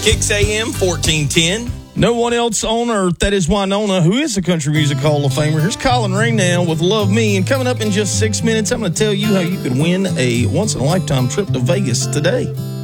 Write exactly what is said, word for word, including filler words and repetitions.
Kicks A M fourteen ten. No one else on earth, that is Winona, who is a Country Music Hall of Famer. Here's Colin Rainell with Love Me. And coming up in just six minutes, I'm going to tell you how you could win a once-in-a-lifetime trip to Vegas today.